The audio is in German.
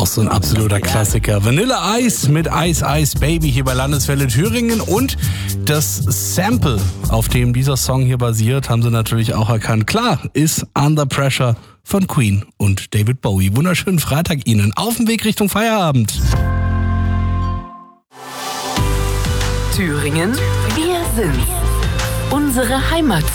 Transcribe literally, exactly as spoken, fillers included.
auch so ein absoluter Klassiker. Vanilla Ice mit Ice Ice Baby hier bei Landeswelle Thüringen. Und das Sample, auf dem dieser Song hier basiert, haben sie natürlich auch erkannt. Klar, ist Under Pressure von Queen und David Bowie. Wunderschönen Freitag Ihnen. Auf dem Weg Richtung Feierabend. Thüringen, wir sind's. Unsere Heimat.